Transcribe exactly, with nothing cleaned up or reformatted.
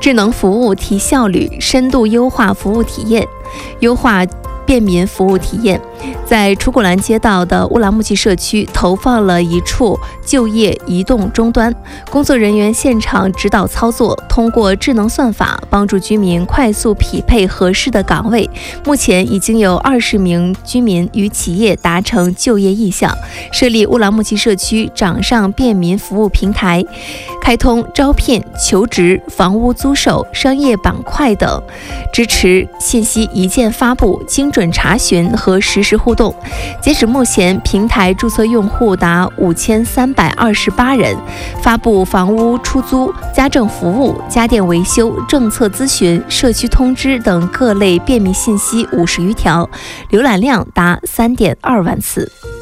智能服务提效率，深度优化服务体验，优化便民服务体验。在楚古兰街道的乌兰牧骑社区投放了一处就业移动终端，工作人员现场指导操作，通过智能算法帮助居民快速匹配合适的岗位。目前已经有二十名居民与企业达成就业意向。设立乌兰牧骑社区掌上便民服务平台，开通招聘、求职、房屋租售、商业板块等，支持信息一键发布、精准查询和实时互动。截止目前，平台注册用户达五千三百二十八人，发布房屋出租、家政服务、家电维修、政策咨询、社区通知等各类便民信息五十余条，浏览量达三点二万次。